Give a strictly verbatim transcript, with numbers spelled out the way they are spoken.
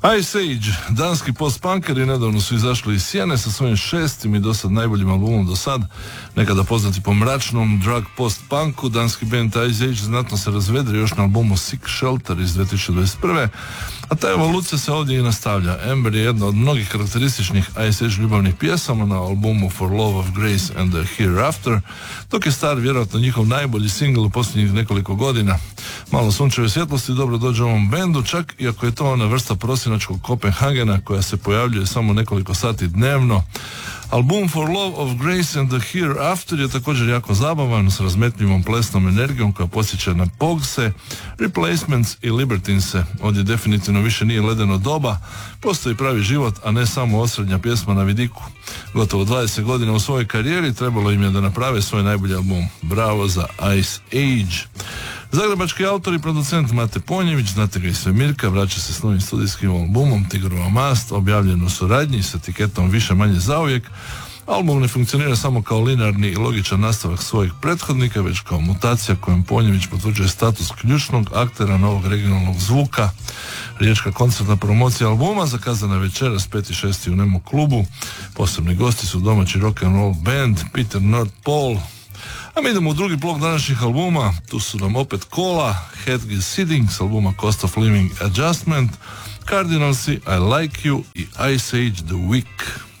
Ice Age, danski post-punkeri, nedavno su izašli iz sjene sa svojim šestim i dosad najboljim albumom do sad, nekada poznati po mračnom drug post-punku. Danski band Ice Age znatno se razvedri još na albumu Sick Shelter iz dvije tisuće dvadeset prve. A ta evolucija se ovdje i nastavlja. Ember je jedna od mnogih karakterističnih Ice Age ljubavnih pjesama na albumu For Love of Grace and the Hereafter, dok je Star vjerojatno njihov najbolji singl u posljednjih nekoliko godina. Malo sunčeve svjetlosti dobro dođe ovom bendu, čak i ako je to ona vrsta prosinačkog Kopenhagena koja se pojavljuje samo nekoliko sati dnevno. Album For Love of Grace and the Hereafter je također jako zabavan, s razmetljivom plesnom energijom koja podsjeća na Pogse, Replacements i Libertinse. Ovdje definitivno više nije ledeno doba, postoji pravi život, a ne samo osrednja pjesma na vidiku. Gotovo dvadeset godina u svojoj karijeri trebalo im je da naprave svoj najbolji album. Bravo za Ice Age. Zagrebački autor i producent Mate Ponjević, znate ga i Svemirka, vraća se s novim studijskim albumom Tigrova mast, objavljen u suradnji s etiketom Više manje zauvijek. Album ne funkcionira samo kao linearni i logičan nastavak svojih prethodnika, već kao mutacija kojom Ponjević potvrđuje status ključnog aktera novog regionalnog zvuka. Riječka koncertna promocija albuma zakazana večeras peti i šesti u Nemo klubu. Posebni gosti su domaći rock and roll band Peter Nord Paul. A mi idemo u drugi blok današnjih albuma. Tu su nam opet Kola, Hedge Sitting s albuma Cost of Living Adjustment, Cardinalsi, I Like You i Ice Age The Week.